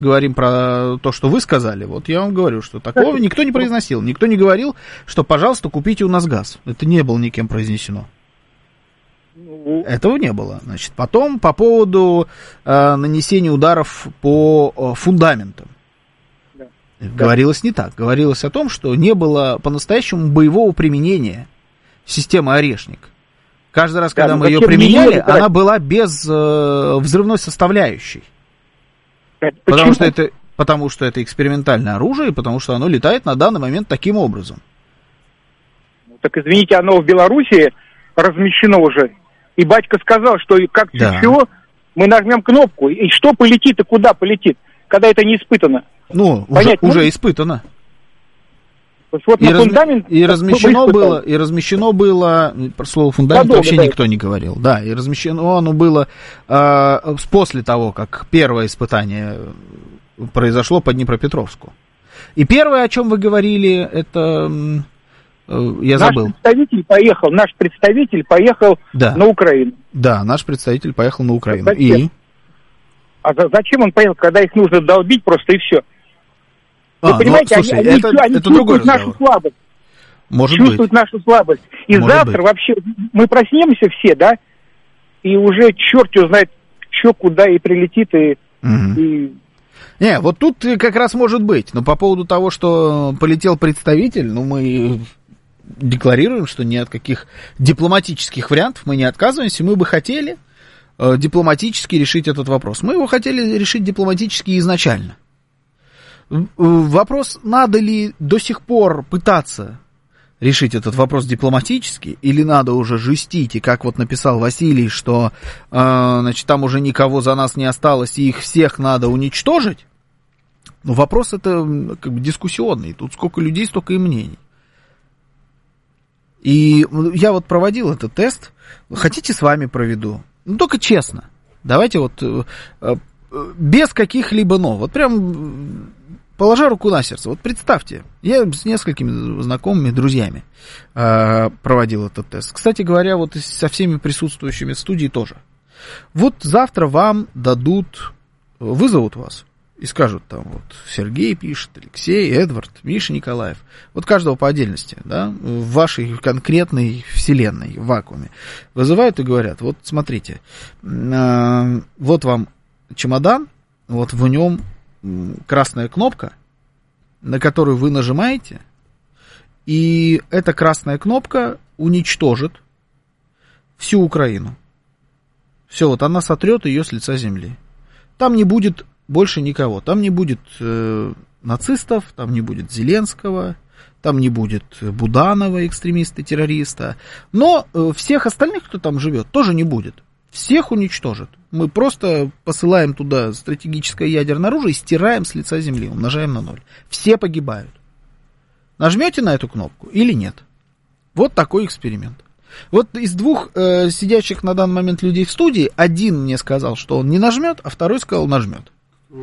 говорим про то, что вы сказали, вот я вам говорю, что такого никто не произносил. Никто не говорил, что, пожалуйста, купите у нас газ. Это не было никем произнесено. Этого не было. Значит, потом по поводу нанесения ударов по фундаментам. Говорилось не так. Говорилось о том, что не было по-настоящему боевого применения системы «Орешник». Каждый раз, когда мы ее применяли, она была без взрывной составляющей. Потому что это экспериментальное оружие, и потому что оно летает на данный момент таким образом. Так, извините, оно в Белоруссии размещено уже. И батька сказал, что как чуть-чуть мы нажмем кнопку, и что полетит, и куда полетит, когда это не испытано. Ну, уже испытано. Вот и размещено было, про слово фундамент вообще никто не говорил. Да, и размещено оно было после того, как первое испытание произошло по Днепропетровску. И первое, о чем вы говорили, это я забыл. Наш представитель поехал на Украину. Да, наш представитель поехал на Украину. А зачем он поехал, когда их нужно долбить просто и все? Вы понимаете, слушай, они чувствуют нашу слабость. Чувствуют нашу слабость. И завтра вообще мы проснемся все, да, и уже черт его знает, что, куда и прилетит, и... Не, вот тут как раз может быть. Но по поводу того, что полетел представитель, мы декларируем, что ни от каких дипломатических вариантов мы не отказываемся. Мы бы хотели дипломатически решить этот вопрос. Мы его хотели решить дипломатически изначально. Вопрос, надо ли до сих пор пытаться решить этот вопрос дипломатически, или надо уже жестить, и как вот написал Василий, что значит, там уже никого за нас не осталось, и их всех надо уничтожить. Но вопрос это как бы дискуссионный, тут сколько людей, столько и мнений. И я вот проводил этот тест, хотите, с вами проведу, только честно, давайте вот без каких-либо «но», вот прям... Положа руку на сердце, вот представьте, я с несколькими знакомыми, друзьями проводил этот тест. Кстати говоря, вот со всеми присутствующими в студии тоже. Вот завтра вам вызовут вас и скажут, там вот Сергей пишет, Алексей, Эдвард, Миша Николаев. Вот каждого по отдельности, да, в вашей конкретной вселенной, в вакууме. Вызывают и говорят, вот смотрите, вот вам чемодан, вот в нем красная кнопка, на которую вы нажимаете, и эта красная кнопка уничтожит всю Украину. Все, вот она сотрет ее с лица земли. Там не будет больше никого. Там не будет нацистов, там не будет Зеленского, там не будет Буданова, экстремиста-террориста. Но всех остальных, кто там живет, тоже не будет. Всех уничтожат. Мы просто посылаем туда стратегическое ядерное оружие и стираем с лица земли, умножаем на 0. Все погибают. Нажмете на эту кнопку или нет? Вот такой эксперимент. Вот из двух сидящих на данный момент людей в студии, один мне сказал, что он не нажмет, а второй сказал, нажмет.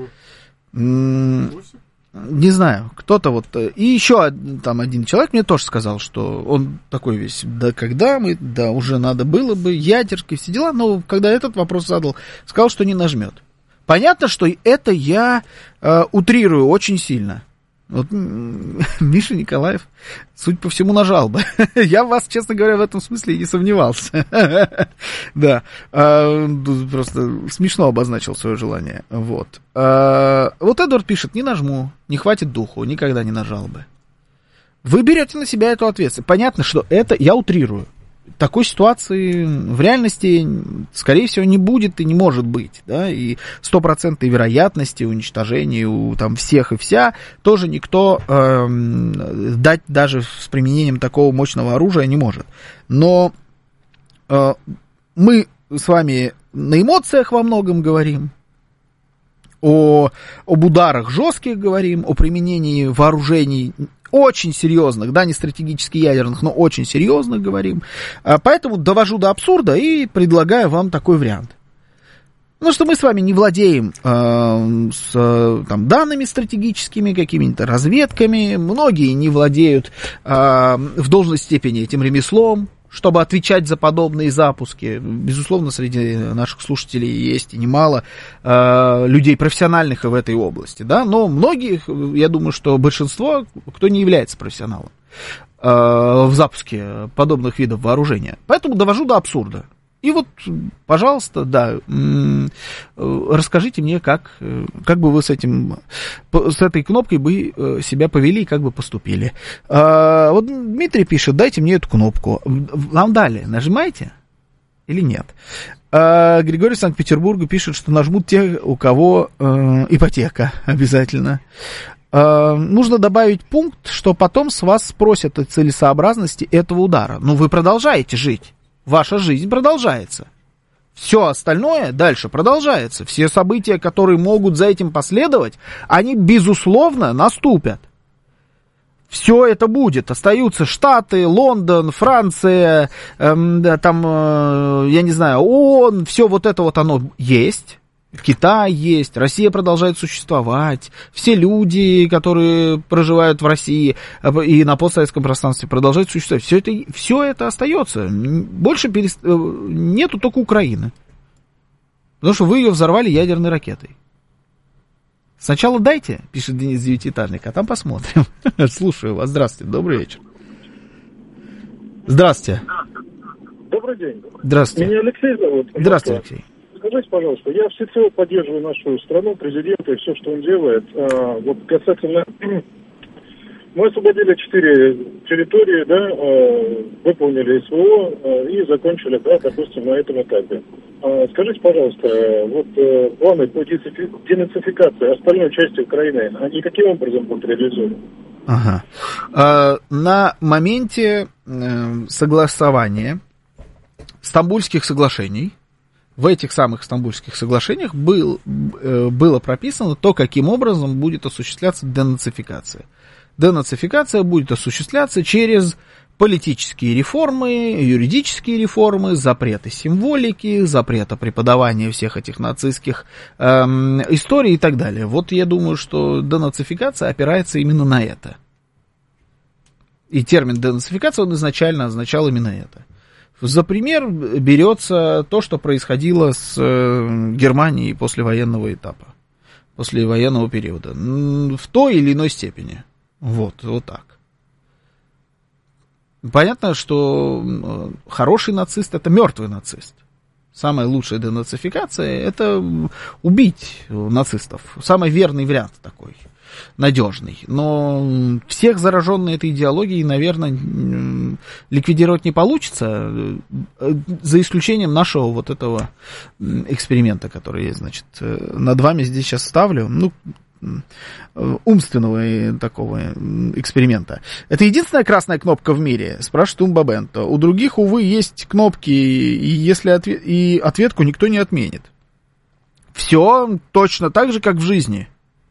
Не знаю, кто-то вот... И еще там один человек мне тоже сказал, что он такой весь, уже надо было бы, ядерки, все дела, но когда этот вопрос задал, сказал, что не нажмет. Понятно, что это я утрирую очень сильно. Вот Миша Николаев, судя по всему, нажал бы. Я в вас, честно говоря, в этом смысле и не сомневался. Да, просто смешно обозначил свое желание. Вот Эдвард пишет, не нажму, не хватит духу, никогда не нажал бы. Вы берете на себя эту ответственность. Понятно, что это я утрирую. Такой ситуации в реальности, скорее всего, не будет и не может быть, да, и 100% вероятности уничтожения у там всех и вся тоже никто дать даже с применением такого мощного оружия не может. Но мы с вами на эмоциях во многом говорим, об ударах жестких говорим, о применении вооружений очень серьезных, да, не стратегически ядерных, но очень серьезных говорим. Поэтому довожу до абсурда и предлагаю вам такой вариант. Ну, что мы с вами не владеем данными стратегическими, какими-то разведками, многие не владеют в должной степени этим ремеслом, чтобы отвечать за подобные запуски. Безусловно, среди наших слушателей есть и немало людей профессиональных в этой области, да, но многих, я думаю, что большинство, кто не является профессионалом в запуске подобных видов вооружения. Поэтому довожу до абсурда. И вот, пожалуйста, да, расскажите мне, как бы вы с этой кнопкой бы себя повели и как бы поступили. Вот Дмитрий пишет, дайте мне эту кнопку. Вам дали, нажимаете или нет? Григорий из Санкт-Петербурга пишет, что нажмут те, у кого ипотека обязательно. Нужно добавить пункт, что потом с вас спросят о целесообразности этого удара. Но вы продолжаете жить. Ваша жизнь продолжается. Все остальное дальше продолжается. Все события, которые могут за этим последовать, они, безусловно, наступят. Все это будет. Остаются Штаты, Лондон, Франция, я не знаю, ООН, все вот это вот оно есть. Китай есть, Россия продолжает существовать, все люди, которые проживают в России и на постсоветском пространстве, продолжают существовать. Все это остается. Больше нету только Украины. Потому что вы ее взорвали ядерной ракетой. Сначала дайте, пишет Денис Девятиэтажник, а там посмотрим. Слушаю вас. Здравствуйте, добрый вечер. Здравствуйте. Добрый день. Здравствуйте. Меня Алексей зовут. Здравствуйте, Алексей. Скажите, пожалуйста, я всецело поддерживаю нашу страну, президента и все, что он делает. Вот касательно... Мы освободили 4 территории, да, выполнили СВО и закончили, да, допустим, на этом этапе. Скажите, пожалуйста, вот планы по денацификации остальной части Украины, они каким образом будут реализованы? Ага. На моменте согласования Стамбульских соглашений, в этих самых Стамбульских соглашениях было прописано то, каким образом будет осуществляться денацификация. Денацификация будет осуществляться через политические реформы, юридические реформы, запреты символики, запрета преподавания всех этих нацистских историй и так далее. Вот я думаю, что денацификация опирается именно на это. И термин денацификация, он изначально означал именно это. За пример берется то, что происходило с Германией после военного этапа, после военного периода, в той или иной степени. Вот так. Понятно, что хороший нацист — это мертвый нацист. Самая лучшая денацификация — это убить нацистов. Самый верный вариант такой, надежный. Но всех зараженных этой идеологией, наверное, ликвидировать не получится, за исключением нашего вот этого эксперимента, который я, значит, над вами здесь сейчас ставлю. Умственного такого эксперимента. Это единственная красная кнопка в мире, спрашивает Умбабенто. У других, увы, есть кнопки, и ответку никто не отменит. Все точно так же, как в жизни.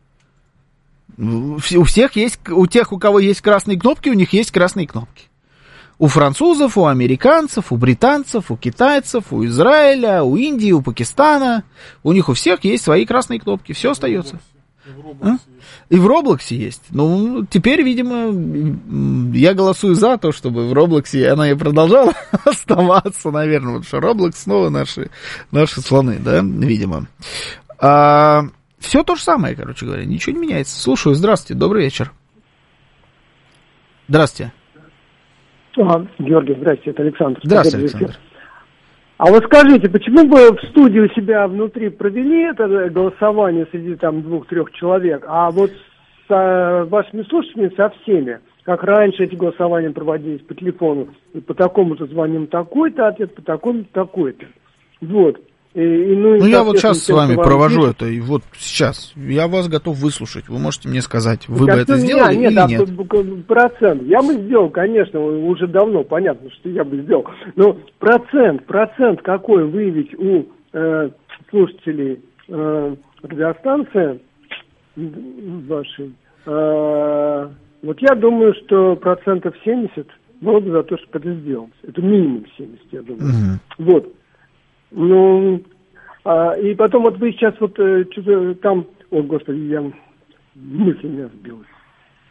У всех есть, у тех, у кого есть красные кнопки, у них есть красные кнопки. У французов, у американцев, у британцев, у китайцев, у Израиля, у Индии, у Пакистана. У них у всех есть свои красные кнопки. Все остается. И в Роблоксе есть. Ну, теперь, видимо, я голосую за то, чтобы в Роблоксе она и продолжала оставаться, наверное, потому что Роблокс снова наши слоны, да, видимо. Все то же самое, короче говоря, ничего не меняется. Слушаю, здравствуйте, добрый вечер. Здравствуйте. Георгий, здравствуйте, это Александр. Здравствуйте, Александр. А вот скажите, почему бы в студию себя внутри провели это голосование среди там 2-3 человек, а вот с вашими слушателями со всеми, как раньше эти голосования проводились по телефону, и по такому-то звоним такой-то ответ, по такому-то такой-то. Вот. Я вот сейчас с вами провожу это, и вот сейчас я вас готов выслушать. Вы можете мне сказать, вы бы это сделали или нет? Процент. Я бы сделал, конечно, уже давно, понятно, что я бы сделал. Но процент какой выявить у слушателей радиостанции вашей, вот я думаю, что 70% было бы за то, чтобы это сделать. Это минимум 70, я думаю. Вот. Ну, и потом вот вы сейчас вот что-то там, о, господи, мысль меня сбилась.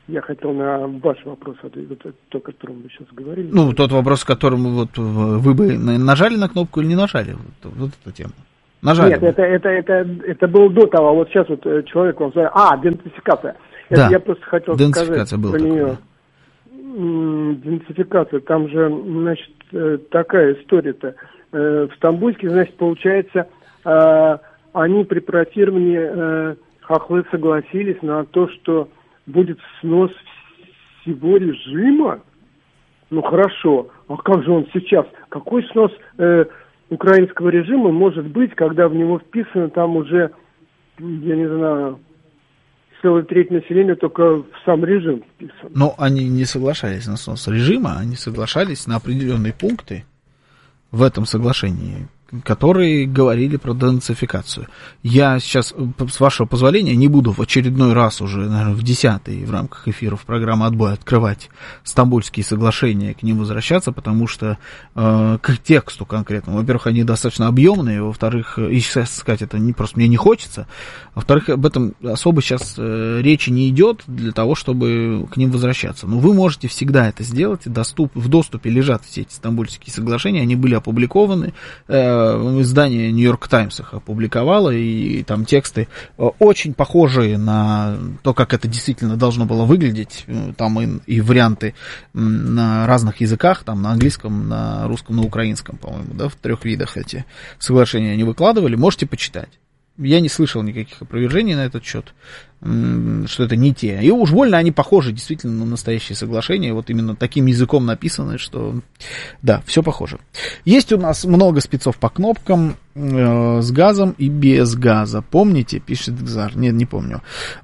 Я хотел на ваш вопрос ответить, то, о котором вы сейчас говорили. Ну, тот вопрос, в котором вот вы бы нажали на кнопку или не нажали? Вот эта тема. Нажали. Нет, это было до того, а вот сейчас вот человек вам сказал, идентификация. Это да. Я просто хотел сказать про нее. Идентификация, там же, значит, такая история-то. В Стамбульске, значит, получается, они при протировании хохлы согласились на то, что будет снос всего режима. Ну хорошо, а как же он сейчас? Какой снос украинского режима может быть, когда в него вписано там уже, я не знаю, целая треть населения только в сам режим вписан? Но они не соглашались на снос режима, они соглашались на определенные пункты в этом соглашении, которые говорили про денацификацию. Я сейчас, с вашего позволения, не буду в очередной раз уже, наверное, в 10-й в рамках эфиров программы «Отбой» открывать Стамбульские соглашения, к ним возвращаться, потому что к тексту конкретному, во-первых, они достаточно объемные, во-вторых, и сейчас сказать это просто мне не хочется, во-вторых, об этом особо сейчас речи не идет для того, чтобы к ним возвращаться. Но вы можете всегда это сделать, в доступе лежат все эти Стамбульские соглашения, они были опубликованы, издание «Нью-Йорк Таймс» их опубликовало, и там тексты очень похожие на то, как это действительно должно было выглядеть. Там и варианты на разных языках, там на английском, на русском, на украинском, по-моему, да, в 3 видах эти соглашения они выкладывали. Можете почитать. Я не слышал никаких опровержений на этот счет, что это не те. И уж больно они похожи действительно на настоящие соглашения. Вот именно таким языком написаны, что да, все похоже. Есть у нас много спецов по кнопкам с газом и без газа. Помните, пишет Гзар? Нет, не помню.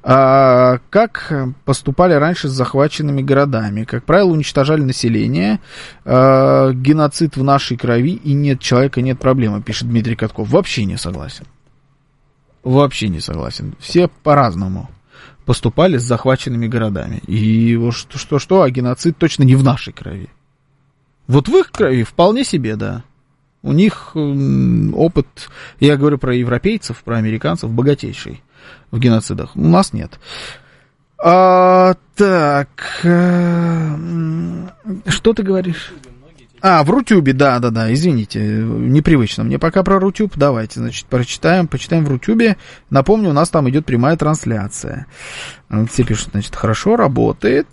Как поступали раньше с захваченными городами? Как правило, уничтожали население. Геноцид в нашей крови, и нет человека, нет проблемы, пишет Дмитрий Катков. Вообще не согласен. Вообще не согласен. Все по-разному поступали с захваченными городами. И вот что, а геноцид точно не в нашей крови. Вот в их крови вполне себе, да. У них опыт, я говорю про европейцев, про американцев, богатейший в геноцидах. У нас нет. Так, что ты говоришь? В Рутюбе, да, извините, непривычно мне пока про Рутюб. Давайте, значит, почитаем в Рутюбе. Напомню, у нас там идет прямая трансляция. Все пишут, значит, хорошо, работает.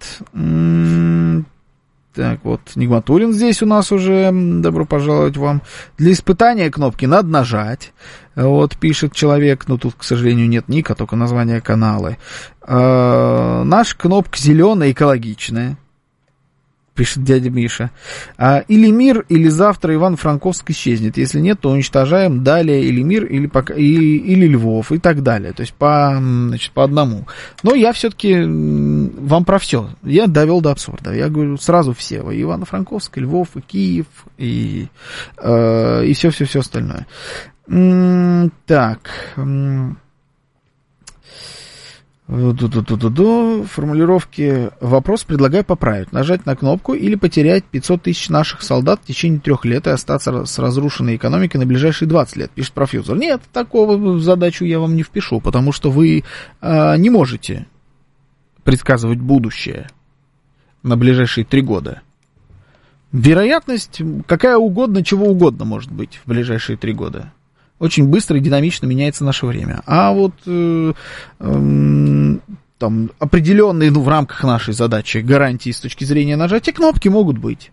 Так, вот, Нигматуллин здесь у нас уже, добро пожаловать вам. Для испытания кнопки надо нажать, вот, пишет человек, но тут, к сожалению, нет ника, только название канала. Наша кнопка зеленая, экологичная, пишет дядя Миша. Или мир, или завтра Иван-Франковск исчезнет. Если нет, то уничтожаем далее или мир, или Львов, и так далее. То есть по одному. Но я все-таки вам про все. Я довел до абсурда. Я говорю сразу все. И Ивано-Франковск, и Львов, и Киев, и все остальное. Так. Формулировки вопрос предлагаю поправить. Нажать на кнопку или потерять 500 тысяч наших солдат в течение 3 лет и остаться с разрушенной экономикой на ближайшие 20 лет, пишет профьюзер. Нет, такого задачу я вам не впишу, потому что вы не можете предсказывать будущее на ближайшие 3 года. Вероятность какая угодно, чего угодно может быть в ближайшие 3 года. Очень быстро и динамично меняется наше время. А вот там определенные, в рамках нашей задачи гарантии с точки зрения нажатия кнопки могут быть.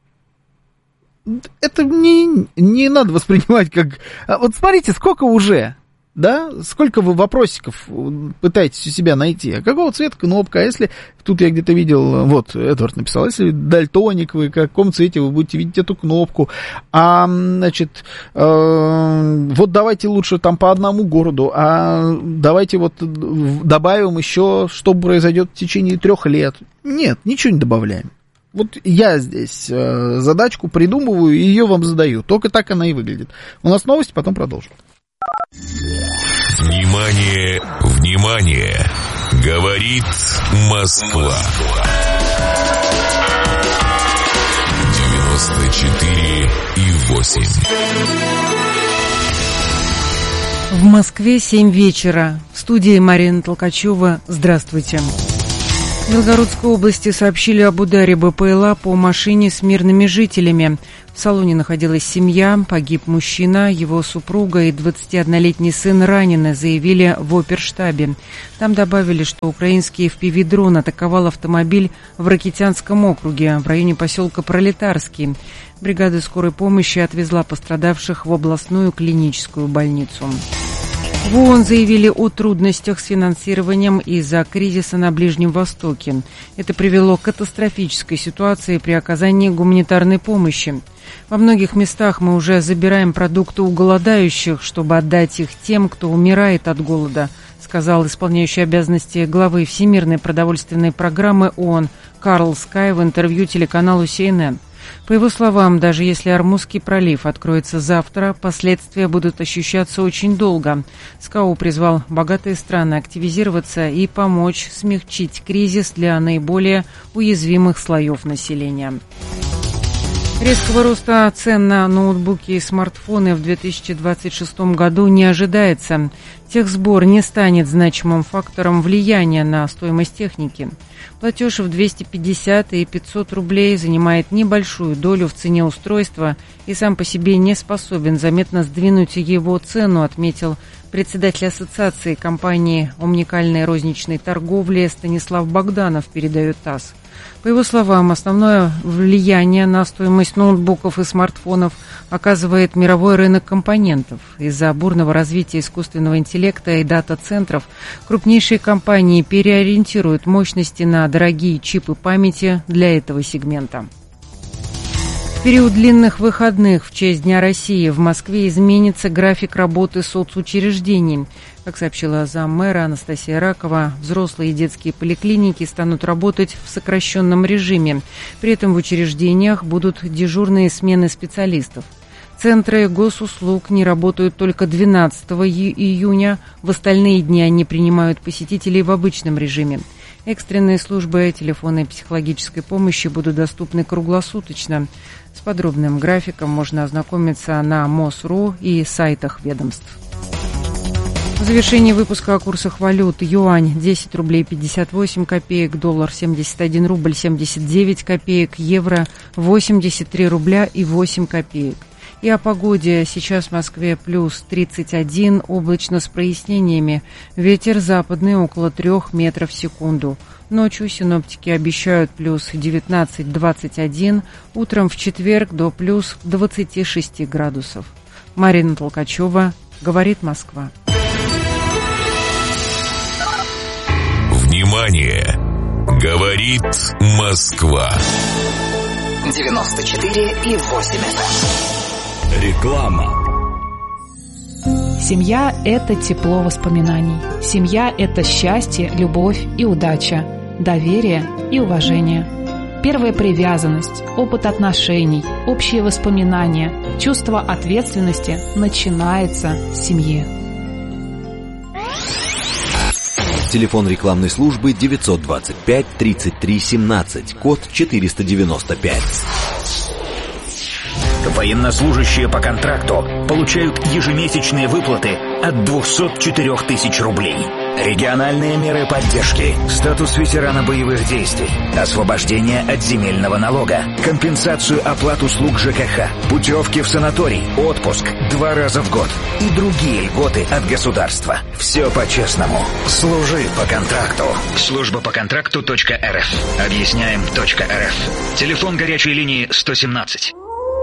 Это не надо воспринимать как... Вот смотрите, сколько уже... Да, сколько вы вопросиков пытаетесь у себя найти? А какого цвета кнопка? А если, тут я где-то видел, вот, Эдвард написал, если дальтоник вы, в каком цвете вы будете видеть эту кнопку? Значит, вот давайте лучше там по одному городу, давайте вот добавим еще, что произойдет в течение 3 лет. Нет, ничего не добавляем. Вот я здесь задачку придумываю и ее вам задаю. Только так она и выглядит. У нас новости, потом продолжим. Внимание, внимание! Говорит Москва. 94,8. В Москве 7 вечера. В студии Марина Толкачева. Здравствуйте. В Белгородской области сообщили об ударе БПЛА по машине с мирными жителями. В салоне находилась семья, погиб мужчина, его супруга и 21-летний сын ранены, заявили в оперштабе. Там добавили, что украинский FPV-дрон атаковал автомобиль в Ракитянском округе, в районе поселка Пролетарский. Бригада скорой помощи отвезла пострадавших в областную клиническую больницу. В ООН заявили о трудностях с финансированием из-за кризиса на Ближнем Востоке. Это привело к катастрофической ситуации при оказании гуманитарной помощи. Во многих местах мы уже забираем продукты у голодающих, чтобы отдать их тем, кто умирает от голода, сказал исполняющий обязанности главы Всемирной продовольственной программы ООН Карл Скай в интервью телеканалу CNN. По его словам, даже если Ормузский пролив откроется завтра, последствия будут ощущаться очень долго. СКАУ призвал богатые страны активизироваться и помочь смягчить кризис для наиболее уязвимых слоев населения. Резкого роста цен на ноутбуки и смартфоны в 2026 году не ожидается. Техсбор не станет значимым фактором влияния на стоимость техники. Платеж в 250 и 500 рублей занимает небольшую долю в цене устройства и сам по себе не способен заметно сдвинуть его цену, отметил председатель ассоциации компании уникальной розничной торговли Станислав Богданов, передает ТАСС. По его словам, основное влияние на стоимость ноутбуков и смартфонов оказывает мировой рынок компонентов. Из-за бурного развития искусственного интеллекта и дата-центров крупнейшие компании переориентируют мощности на дорогие чипы памяти для этого сегмента. В период длинных выходных в честь Дня России в Москве изменится график работы соцучреждений. Как сообщила заммэра Анастасия Ракова, взрослые и детские поликлиники станут работать в сокращенном режиме. При этом в учреждениях будут дежурные смены специалистов. Центры госуслуг не работают только 12 июня. В остальные дни они принимают посетителей в обычном режиме. Экстренные службы телефонной и психологической помощи будут доступны круглосуточно. С подробным графиком можно ознакомиться на МОС.ру и сайтах ведомств. В завершении выпуска о курсах валют. Юань 10 рублей 58 копеек, доллар 71 рубль 79 копеек, евро 83 рубля и 8 копеек. И о погоде. Сейчас в Москве плюс 31, облачно с прояснениями. Ветер западный около 3 метров в секунду. Ночью синоптики обещают плюс 19-21, утром в четверг до плюс 26 градусов. Марина Толкачева, говорит Москва. Внимание! Говорит Москва. 94,8 FM. Реклама. Семья – это тепло воспоминаний. Семья – это счастье, любовь и удача, доверие и уважение. Первая привязанность, опыт отношений, общие воспоминания, чувство ответственности начинается с семьи. Телефон рекламной службы 925 33 17, код 495. Военнослужащие по контракту получают ежемесячные выплаты от 204 тысяч рублей. Региональные меры поддержки, статус ветерана боевых действий, освобождение от земельного налога, компенсацию оплат услуг ЖКХ, путевки в санаторий, отпуск 2 раза в год и другие льготы от государства. Все по-честному. Служи по контракту. Служба по контракту.рф. Объясняем.рф. Телефон горячей линии 117.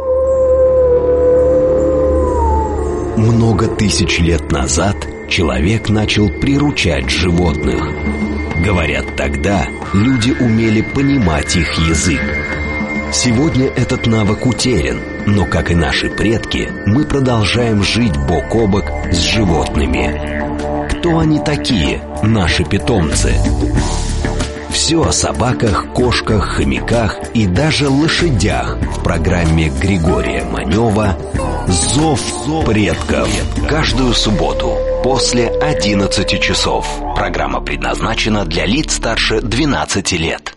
Много тысяч лет назад человек начал приручать животных. Говорят, тогда люди умели понимать их язык. Сегодня этот навык утерян, но, как и наши предки, мы продолжаем жить бок о бок с животными. Кто они такие, наши питомцы? Все о собаках, кошках, хомяках и даже лошадях в программе Григория Манева «Зов предков». Каждую субботу после 11 часов. Программа предназначена для лиц старше 12 лет.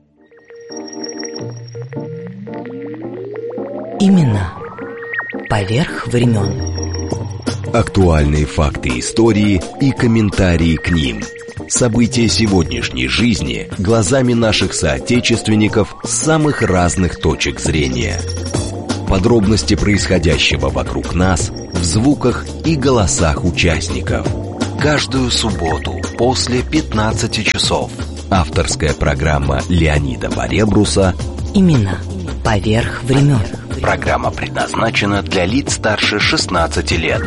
Именно поверх времен. Актуальные факты истории и комментарии к ним. События сегодняшней жизни глазами наших соотечественников с самых разных точек зрения. Подробности происходящего вокруг нас в звуках и голосах участников. Каждую субботу после 15 часов. Авторская программа Леонида Баребруса «Имена поверх времен». Программа предназначена для лиц старше 16 лет.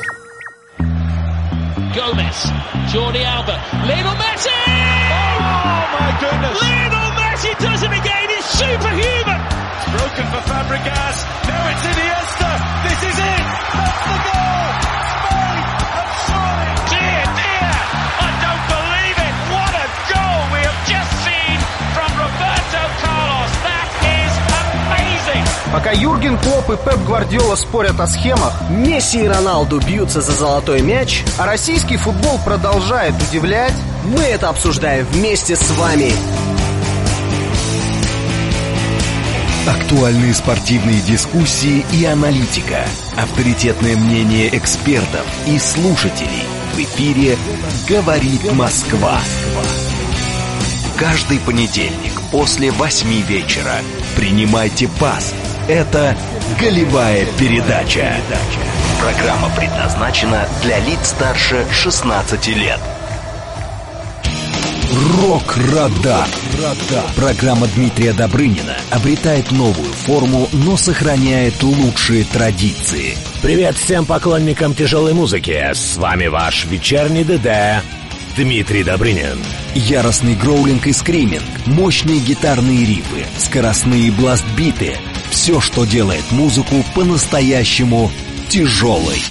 Gomez, Jordi Alba, Lionel Messi! Oh my goodness! Lionel Messi does it again, he's superhuman! Broken for Fabregas, now it's Iniesta, this is it! That's the goal! Spain have scored! Dear, dear, I don't believe it! What a goal we have just seen from Roberto Carlos! That is amazing! Пока Юрген Клопп и Пеп Гвардиола спорят о схемах, Месси и Роналду бьются за золотой мяч, а российский футбол продолжает удивлять, мы это обсуждаем вместе с вами. Актуальные спортивные дискуссии и аналитика. Авторитетное мнение экспертов и слушателей. В эфире «Говорит Москва». Каждый понедельник после 8 вечера принимайте пас. Это «Голевая передача». Программа предназначена для лиц старше 16 лет. Рок-радар. Программа Дмитрия Добрынина обретает новую форму, но сохраняет лучшие традиции. Привет всем поклонникам тяжелой музыки. С вами ваш вечерний ДД Дмитрий Добрынин. Яростный гроулинг и скриминг, мощные гитарные рифы, скоростные бласт-биты. Все, что делает музыку по-настоящему тяжелой.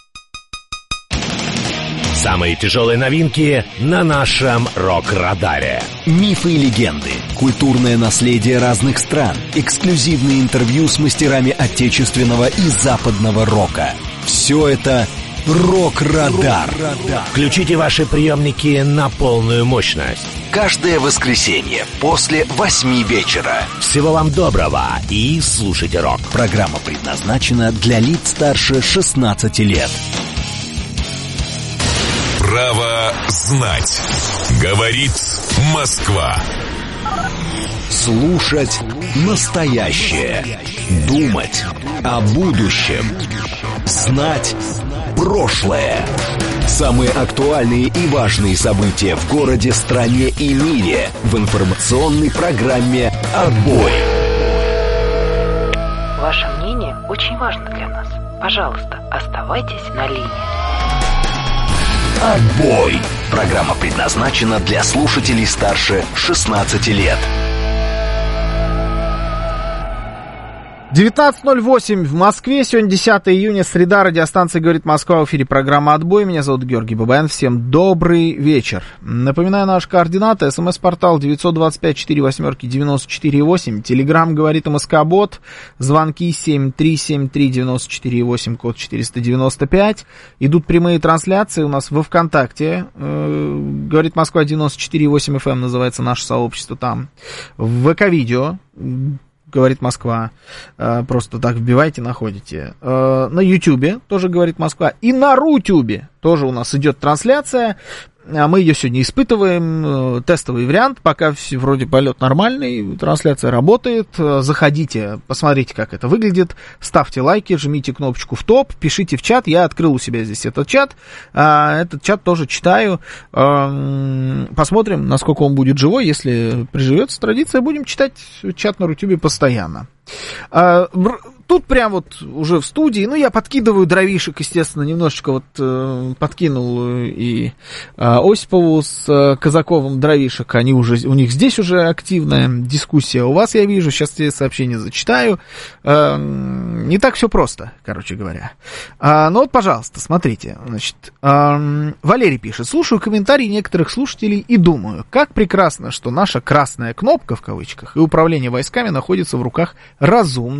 Самые тяжелые новинки на нашем рок-радаре. Мифы и легенды, культурное наследие разных стран, эксклюзивные интервью с мастерами отечественного и западного рока. Все это «Рок-радар». Включите ваши приемники на полную мощность. Каждое воскресенье после 8 вечера. Всего вам доброго и слушайте рок. Программа предназначена для лиц старше 16 лет. Право знать. Говорит Москва. Слушать настоящее. Думать о будущем. Знать прошлое. Самые актуальные и важные события в городе, стране и мире в информационной программе «Отбой». Ваше мнение очень важно для нас. Пожалуйста, оставайтесь на линии. «Отбой». Программа предназначена для слушателей старше 16 лет. 19:08 в Москве. Сегодня 10 июня, среда. Радиостанция «Говорит Москва». В эфире программа «Отбой». Меня зовут Георгий Бабаян. Всем добрый вечер. Напоминаю, наши координаты. СМС-портал 925-48-94-8. Телеграм «Говорит МСК-бот». Звонки 7373-94-8, код 495. Идут прямые трансляции у нас во ВКонтакте. «Говорит Москва» 94,8 FM называется наше сообщество там. В ВК-видео «Говорит Москва». Просто так вбивайте, находите. На Ютьюбе тоже «Говорит Москва». И на Рутюбе тоже у нас идет трансляция. Мы ее сегодня испытываем. Тестовый вариант. Пока вроде полет нормальный. Трансляция работает. Заходите, посмотрите, как это выглядит. Ставьте лайки, жмите кнопочку в топ. Пишите в чат. Я открыл у себя здесь этот чат. Этот чат тоже читаю. Посмотрим, насколько он будет живой. Если приживется традиция, будем читать чат на Рутюбе постоянно. Тут прям вот уже в студии, я подкидываю дровишек, естественно, немножечко вот подкинул и Осипову с Казаковым дровишек, они уже, у них здесь уже активная дискуссия, у вас я вижу, сейчас тебе сообщения зачитаю, не так все просто, короче говоря. Вот, пожалуйста, смотрите, значит, Валерий пишет: слушаю комментарии некоторых слушателей и думаю, как прекрасно, что наша красная кнопка, в кавычках, и управление войсками находится в руках разумных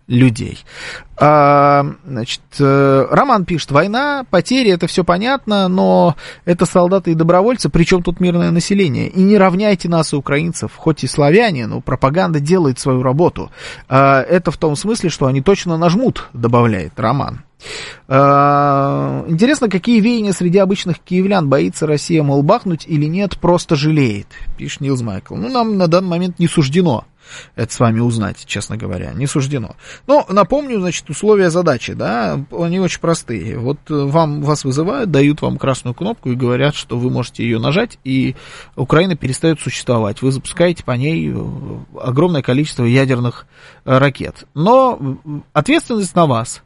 людей. Значит, Роман пишет, война, потери, это все понятно, но это солдаты и добровольцы, причем тут мирное население. И не равняйте нас и украинцев, хоть и славяне, но пропаганда делает свою работу. Это в том смысле, что они точно нажмут, добавляет Роман. Интересно, какие веяния среди обычных киевлян, боится Россия, мол, бахнуть или нет, просто жалеет, пишет Нилс Майкл. Ну, нам на данный момент не суждено это с вами узнать, честно говоря, не суждено. Но напомню, значит, условия задачи, да, они очень простые. Вот вас вызывают, дают вам красную кнопку и говорят, что вы можете ее нажать, и Украина перестает существовать. Вы запускаете по ней огромное количество ядерных ракет. Но ответственность на вас.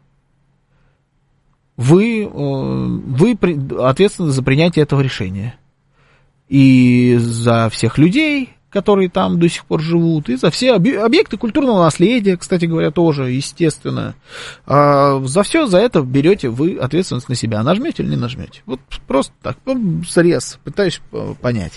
Вы ответственны за принятие этого решения. И за всех людей, которые там до сих пор живут, и за все объекты культурного наследия, кстати говоря, тоже, естественно. За все за это берете вы ответственность на себя. Нажмете или не нажмете? Вот просто так, срез, пытаюсь понять.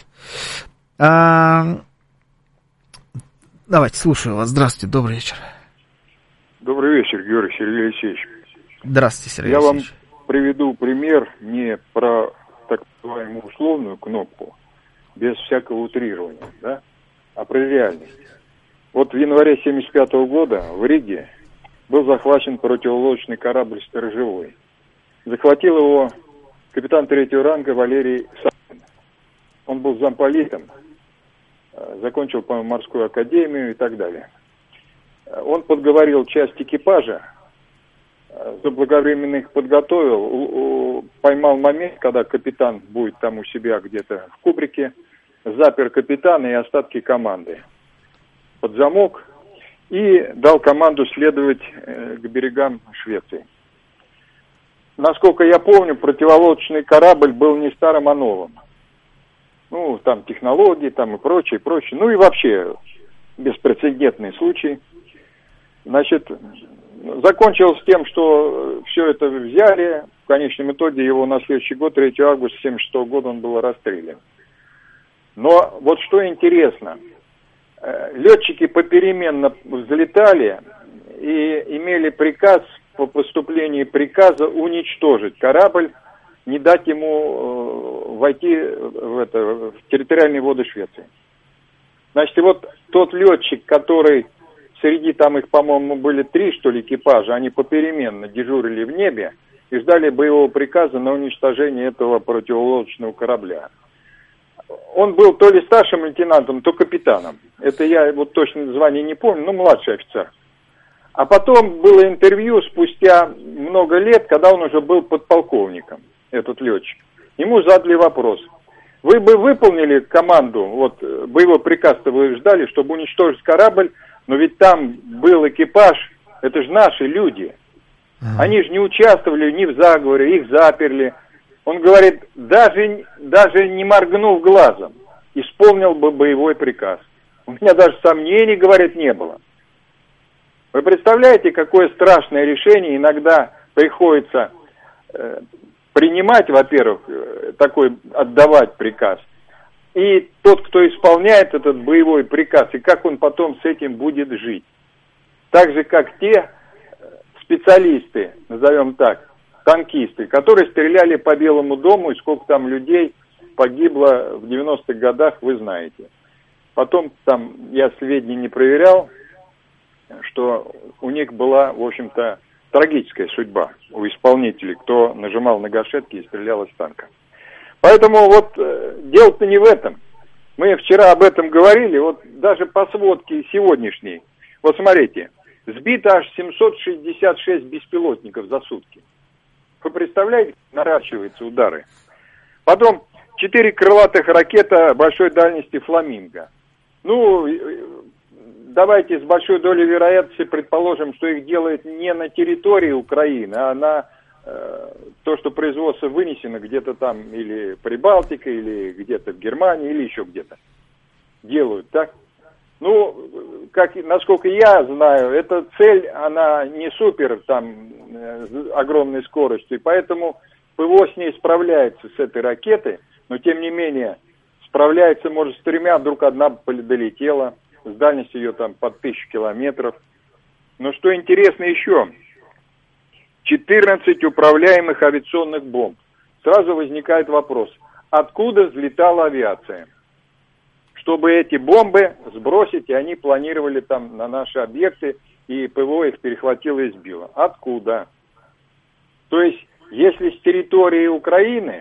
Давайте, слушаю вас. Здравствуйте, добрый вечер. Добрый вечер, Георгий Сергей Алексеевич. Здравствуйте, Сергей Я Алексеевич. вам приведу пример не про так называемую условную кнопку, без всякого утрирования, да, а про реальность. Вот в январе 1975 года в Риге был захвачен противолодочный корабль «Сторожевой». Захватил его капитан 3-го ранга Валерий Савин. Он был замполитом, закончил, по-моему, морскую академию и так далее. Он подговорил часть экипажа, заблаговременно их подготовил, поймал момент, когда капитан будет там у себя где-то в кубрике, запер капитана и остатки команды под замок и дал команду следовать к берегам Швеции. Насколько я помню, противолодочный корабль был не старым, а новым. Ну, там технологии, там и прочее, прочее. Ну и вообще беспрецедентный случай. Значит, закончилось тем, что все это взяли. В конечном итоге его на следующий год, 3 августа 1976 года, он был расстрелян. Но вот что интересно, летчики попеременно взлетали и имели приказ, по поступлении приказа, уничтожить корабль, не дать ему войти в территориальные воды Швеции. Значит, и вот тот летчик, который среди там их, по-моему, были 3, что ли, экипажа, они попеременно дежурили в небе и ждали боевого приказа на уничтожение этого противолодочного корабля. Он был то ли старшим лейтенантом, то капитаном. Это я вот точно звание не помню, но младший офицер. А потом было интервью спустя много лет, когда он уже был подполковником, этот летчик. Ему задали вопрос. Вы бы выполнили команду, вот боевой приказ-то вы ждали, чтобы уничтожить корабль, но ведь там был экипаж, это же наши люди. Они же не участвовали ни в заговоре, их заперли. Он говорит, даже не моргнув глазом, исполнил бы боевой приказ. У меня даже сомнений, говорит, не было. Вы представляете, какое страшное решение иногда приходится принимать, во-первых, такой отдавать приказ. И тот, кто исполняет этот боевой приказ, и как он потом с этим будет жить. Так же, как те специалисты, назовем так, танкисты, которые стреляли по Белому дому, и сколько там людей погибло в 90-х годах, вы знаете. Потом там, я сведения не проверял, что у них была, в общем-то, трагическая судьба у исполнителей, кто нажимал на гашетки и стрелял из танка. Поэтому вот дело-то не в этом. Мы вчера об этом говорили, вот даже по сводке сегодняшней. Вот смотрите, сбито аж 766 беспилотников за сутки. Вы представляете, наращиваются удары. Потом 4 крылатых ракета большой дальности «Фламинго». Ну, давайте с большой долей вероятности предположим, что их делают не на территории Украины, а на то, что производство вынесено где-то там или Прибалтика, или где-то в Германии, или еще где-то. Делают, так? Ну, насколько я знаю, эта цель, она не супер, там, огромной скоростью, и поэтому ПВО с ней справляется, с этой ракеты, но, тем не менее, справляется, может, с 3, вдруг одна долетела, с дальностью ее там под 1000 километров. Но что интересно еще, 14 управляемых авиационных бомб. Сразу возникает вопрос, откуда взлетала авиация? Чтобы эти бомбы сбросить, и они планировали там на наши объекты, и ПВО их перехватило и сбило. Откуда? То есть, если с территории Украины,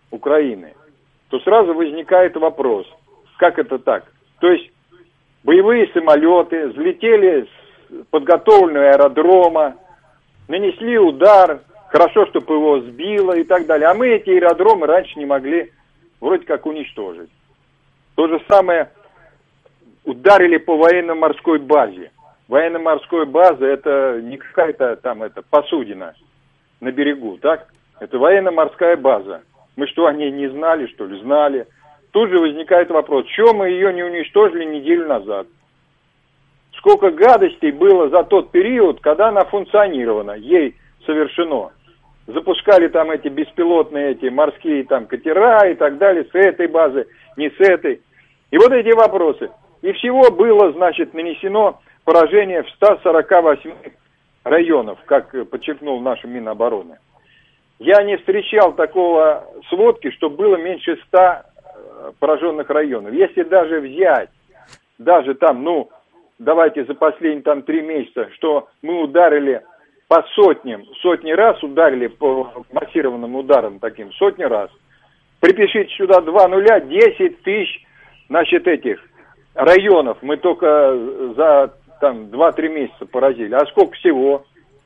то сразу возникает вопрос, как это так? То есть, боевые самолеты взлетели с подготовленного аэродрома, нанесли удар, хорошо, что ПВО сбило и так далее. А мы эти аэродромы раньше не могли вроде как уничтожить. То же самое ударили по военно-морской базе. Военно-морская база это не какая-то там посудина на берегу, так? Это военно-морская база. Мы что, о ней не знали, что ли? Знали. Тут же возникает вопрос, чего мы ее не уничтожили неделю назад? Сколько гадостей было за тот период, когда она функционировала, ей совершено. Запускали там эти беспилотные морские там катера и так далее, с этой базы, не с этой. И вот эти вопросы. И всего было, значит, нанесено поражение в 148 районов, как подчеркнул наш Минобороны. Я не встречал такого сводки, что было меньше 100 пораженных районов. Если даже взять, даже там, давайте за последние там 3 месяца, что мы ударили по сотни раз ударили по массированным ударам таким, сотни раз. Припишите сюда 2 нуля, 10 тысяч, значит, этих районов мы только за там 2-3 месяца поразили. А сколько всего?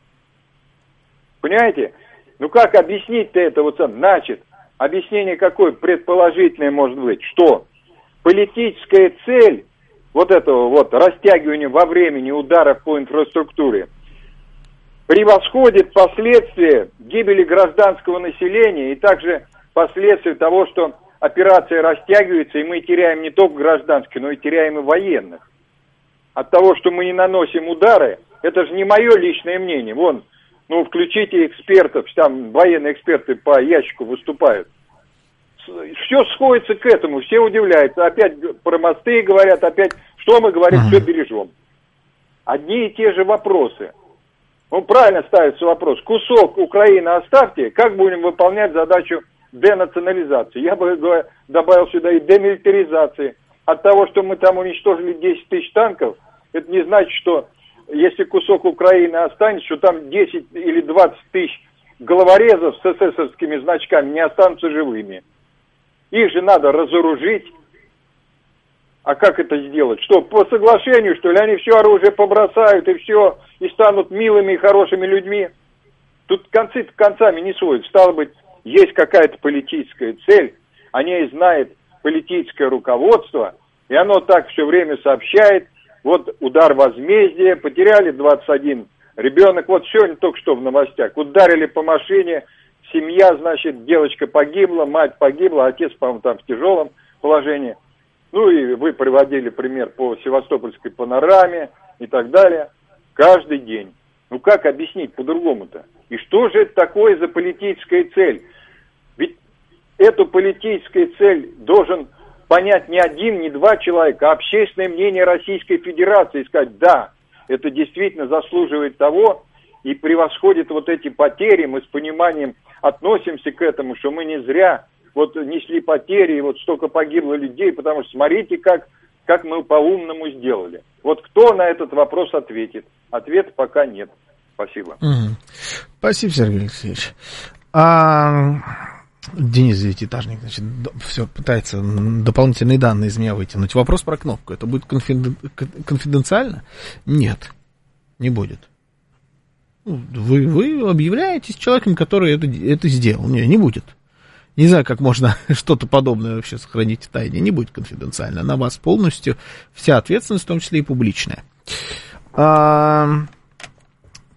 Понимаете? Как объяснить-то это значит, объяснение какое предположительное может быть? Что политическая цель этого растягивания во времени ударов по инфраструктуре превосходит последствия гибели гражданского населения и также последствия того, что операция растягивается, и мы теряем не только гражданских, но и теряем и военных. От того, что мы не наносим удары, это же не мое личное мнение. Включите экспертов, там военные эксперты по ящику выступают. Все сходится к этому, все удивляются. Опять про мосты говорят, опять, что мы говорим, все бережем. Одни и те же вопросы. Правильно ставится вопрос. Кусок Украины оставьте, как будем выполнять задачу денационализации? Я бы добавил сюда и демилитаризации. От того, что мы там уничтожили 10 тысяч танков, это не значит, что если кусок Украины останется, что там 10 или 20 тысяч головорезов с эсэсовскими значками не останутся живыми. Их же надо разоружить. А как это сделать? Что, по соглашению, что ли, они все оружие побросают и все, и станут милыми и хорошими людьми? Тут концы концами не сводят. Стало быть, есть какая-то политическая цель, о ней знает политическое руководство, и оно так все время сообщает. Удар возмездия, потеряли 21 ребенок. Сегодня только что в новостях. Ударили по машине, семья, значит, девочка погибла, мать погибла, отец, по-моему, там в тяжелом положении. И вы приводили пример по Севастопольской панораме и так далее. Каждый день. Как объяснить по-другому-то? И что же это такое за политическая цель? Ведь эту политическую цель должен понять не один, не два человека, а общественное мнение Российской Федерации. И сказать, да, это действительно заслуживает того и превосходит эти потери. Мы с пониманием относимся к этому, что мы не зря несли потери, и столько погибло людей, потому что смотрите, как мы по-умному сделали. Кто на этот вопрос ответит? Ответа пока нет. Спасибо. Спасибо, Сергей Алексеевич. Денис Девятиэтажник, значит, все пытается дополнительные данные из меня вытянуть. Вопрос про кнопку. Это будет конфиденциально? Нет, не будет. Вы объявляетесь человеком, который это сделал. Не будет. Не знаю, как можно что-то подобное вообще сохранить в тайне. Не будет конфиденциально. На вас полностью вся ответственность, в том числе и публичная.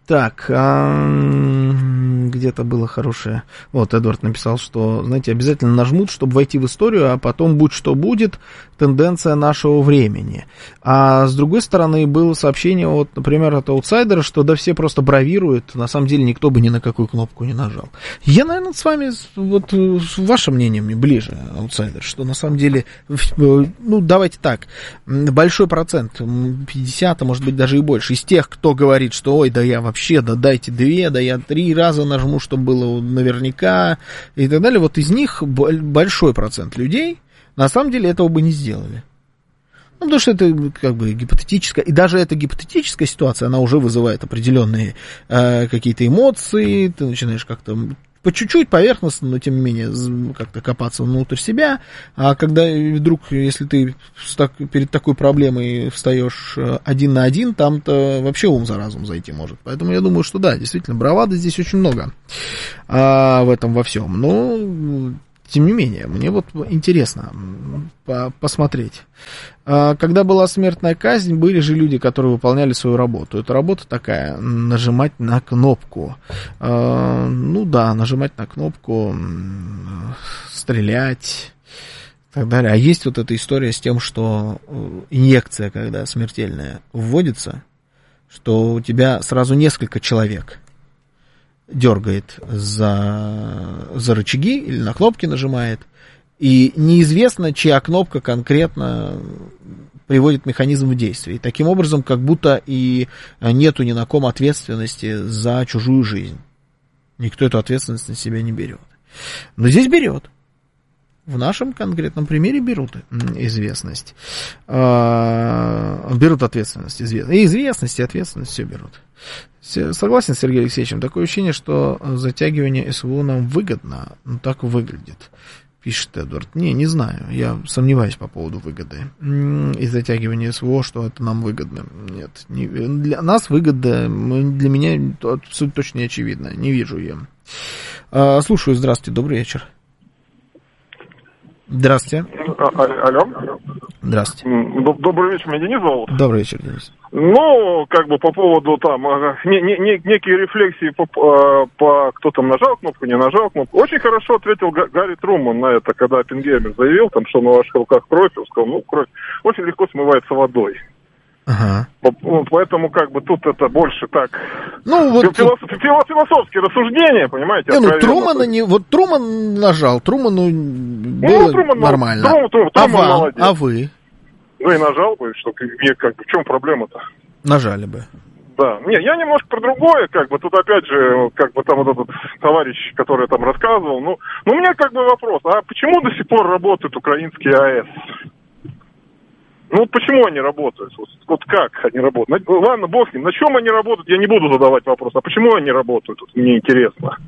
Так, где-то было хорошее. Вот, Эдвард написал, что, знаете, обязательно нажмут, чтобы войти в историю, а потом будь что будет, тенденция нашего времени. А с другой стороны, было сообщение, вот, например, от аутсайдера, что да все просто бравируют, на самом деле никто бы ни на какую кнопку не нажал. Я, наверное, с вами, вот, ваше мнение мне ближе, аутсайдер, что на самом деле, ну, давайте так, большой процент, 50, а может быть даже и больше, из тех, кто говорит, что ой, да я вообще, да дайте 2, да я 3 раза нажму, чтобы было наверняка, и так далее, вот из них большой процент людей на самом деле этого бы не сделали. Ну, потому что это как бы гипотетическая, и даже эта гипотетическая ситуация, она уже вызывает определенные какие-то эмоции, ты начинаешь как-то по чуть-чуть поверхностно, но тем не менее как-то копаться внутрь себя, а когда вдруг, если ты перед такой проблемой встаешь 1 на 1, там-то вообще ум за разум зайти может. Поэтому я думаю, что да, действительно, бравады здесь очень много в этом во всем. Но тем не менее, мне вот интересно посмотреть. Когда была смертная казнь, были же люди, которые выполняли свою работу. Эта работа такая, нажимать на кнопку. Ну да, нажимать на кнопку, стрелять и так далее. А есть вот эта история с тем, что инъекция, когда смертельная вводится, что у тебя сразу несколько человек дергает за рычаги или на кнопки нажимает, и неизвестно, чья кнопка конкретно приводит механизм в действие. И таким образом, как будто и нету ни на ком ответственности за чужую жизнь. Никто эту ответственность на себя не берет. Но здесь берет. В нашем конкретном примере берут известность. Берут ответственность. И известность, и ответственность все берут. Согласен с Сергеем Алексеевичем. Такое ощущение, что затягивание СВО нам выгодно. Ну, так выглядит, пишет Эдвард. Не знаю. Я сомневаюсь по поводу выгоды. И затягивания СВО, что это нам выгодно. Нет. Для нас выгода, для меня абсолютно точно не очевидно. Не вижу ее. Слушаю. Здравствуйте. Добрый вечер. Здравствуйте. Алло. Здравствуйте. Добрый вечер, меня Денис зовут. Добрый вечер, Денис. Ну, как бы по поводу там, некие рефлексии по кто там нажал кнопку, не нажал кнопку. Очень хорошо ответил Гарри Труман на это, когда Оппенгеймер заявил, там, что на ваших руках кровь, он сказал, ну, кровь очень легко смывается водой. Ага. Поэтому как бы тут это больше так, ну, вот философские рассуждения, понимаете? Труман нажал, Труману было нормально. Труман а вы? Ну и нажал бы, что как бы, в чем проблема-то? Нажали бы. Да, не, я немножко про другое, как бы, тут опять же, как бы там вот этот товарищ, который там рассказывал, ну у меня как бы вопрос, а почему до сих пор работают украинские АЭС? Ну вот почему они работают? Вот как они работают? Ладно, бог с ним, на чем они работают, я не буду задавать вопрос, а почему они работают? Вот мне интересно.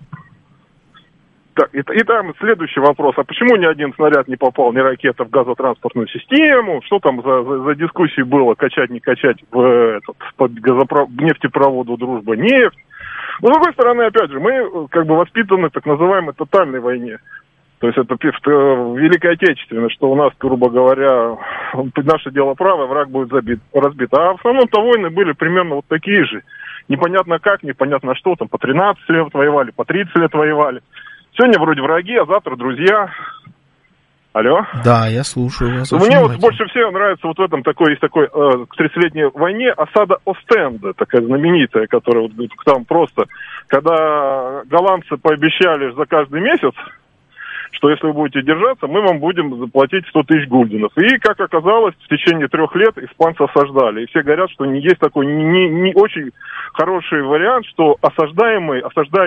Так, и там следующий вопрос, а почему ни один снаряд не попал, ни ракета в газотранспортную систему? Что там за дискуссии было, качать, не качать по нефтепроводу «Дружба» нефть? Но, с другой стороны, опять же, мы как бы воспитаны в так называемой тотальной войне. То есть это Великая Отечественная, что у нас, грубо говоря, наше дело правое, враг будет разбит. А в основном-то войны были примерно вот такие же. Непонятно как, непонятно что, там по 13 лет воевали, по 30 лет воевали. Сегодня вроде враги, а завтра друзья. Алло? Да, я слушаю вас. Мне вот больше всего нравится вот в этом есть такой к 30-летней войне осада Остенда, такая знаменитая, которая вот там просто, когда голландцы пообещали за каждый месяц, что если вы будете держаться, мы вам будем заплатить 100 тысяч гульденов. И, как оказалось, в течение 3 лет испанцы осаждали. И все говорят, что есть такой не очень хороший вариант, что осаждаемые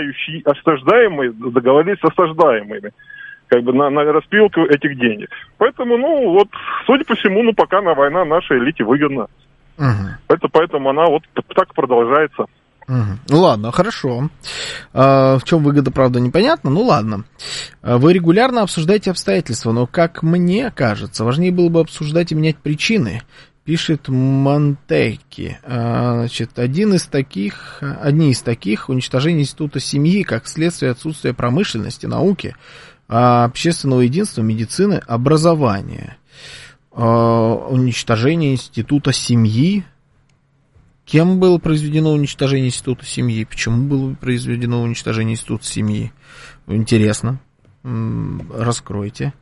договорились с осаждаемыми, как бы на распилку этих денег. Поэтому, ну, вот, судя по всему, пока война нашей элите выгодна. Поэтому она вот так продолжается. Ну ладно, хорошо. В чем выгода, правда, непонятно. Ну ладно. Вы регулярно обсуждаете обстоятельства, но, как мне кажется, важнее было бы обсуждать и менять причины, пишет Монтеки. Значит, одни из таких уничтожение института семьи как следствие отсутствия промышленности, науки, общественного единства, медицины, образования. Уничтожение института семьи. Кем было произведено уничтожение института семьи? Почему было произведено уничтожение института семьи? Интересно. Раскройте.